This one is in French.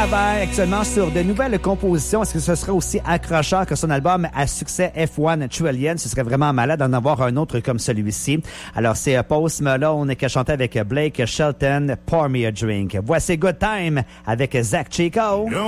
travaille actuellement sur de nouvelles compositions. Est-ce que ce serait aussi accrocheur que son album à succès F1 Trillion? Ce serait vraiment malade d'en avoir un autre comme celui-ci. Alors, c'est Post Malone qui a chanté avec Blake Shelton, Pour Me a Drink. Voici Good Time avec Zach Chico.